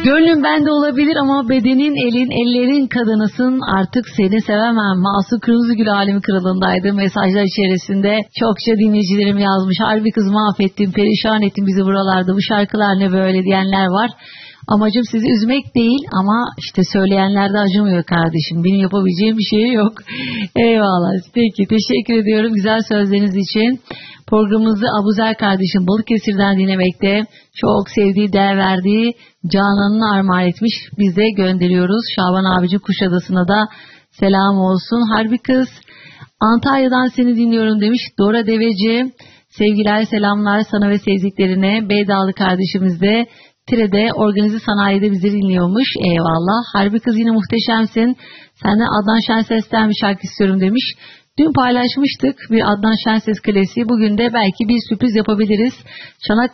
Gönlün bende olabilir ama bedenin, ellerin kadınısın. Artık seni sevemem. Masum Kırmızıgül Alemi Kralı'ndaydı. Mesajlar içerisinde çokça dinleyicilerim yazmış. Harbi kız mahvettin, perişan ettin bizi buralarda. Bu şarkılar ne böyle diyenler var. Amacım sizi üzmek değil ama işte söyleyenler de acımıyor kardeşim. Benim yapabileceğim bir şey yok. Eyvallah. Peki, teşekkür ediyorum güzel sözleriniz için. Programımızı Abuzer kardeşim Balıkesir'den dinlemekte. Çok sevdiği, değer verdiği Canan'ını armağan etmiş. Biz de gönderiyoruz. Şaban abici Kuşadası'na da selam olsun. Harbi kız Antalya'dan seni dinliyorum demiş. Dora Deveci, sevgiler selamlar sana ve sevdiklerine. Beydağlı kardeşimiz de Tire'de organize sanayide bizi dinliyormuş. Eyvallah. Harbi kız yine muhteşemsin. Senden Adnan Şenses'ten bir şarkı istiyorum demiş. Dün paylaşmıştık bir Adnan Şenses klasiği. Bugün de belki bir sürpriz yapabiliriz.